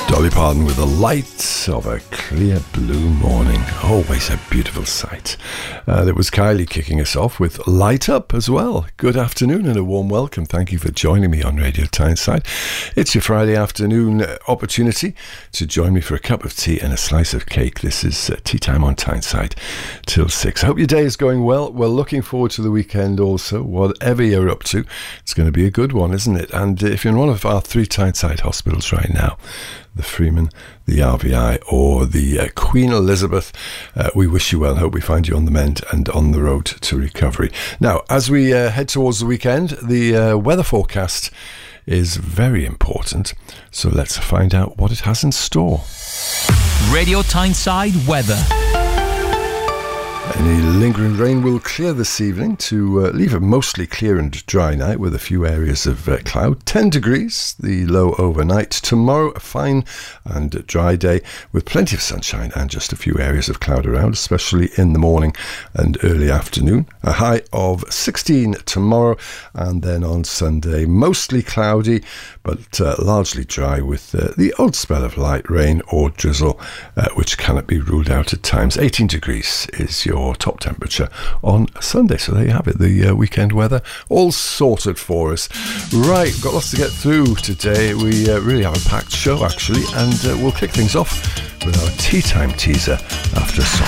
Dolly Parton with the light of a clear blue morning. Always a beautiful sight. There was Kylie kicking us off with Light Up as well. Good afternoon and a warm welcome. Thank you for joining me on Radio Tyneside. It's your Friday afternoon opportunity to join me for a cup of tea and a slice of cake. This is Tea Time on Tyneside till 6. I hope your day is going well. We're looking forward to the weekend also. Whatever you're up to, it's going to be a good one, isn't it? And if you're in one of our 3 Tyneside hospitals right now, the Freeman, the RVI or the Queen Elizabeth, we wish you well. Hope we find you on the mend and on the road to recovery. Now, as we head towards the weekend, the weather forecast is very important. So let's find out what it has in store. Radio Tyneside weather. Any lingering rain will clear this evening to leave a mostly clear and dry night with a few areas of cloud. 10 degrees, the low overnight. Tomorrow, a fine and dry day with plenty of sunshine and just a few areas of cloud around, especially in the morning and early afternoon. A high of 16 tomorrow, and then on Sunday, mostly cloudy but largely dry with the odd spell of light rain or drizzle, which cannot be ruled out at times. 18 degrees is your top temperature on Sunday. So there you have it, the weekend weather all sorted for us. Right, got lots to get through today. We really have a packed show actually, and we'll kick things off with our tea time teaser after a song.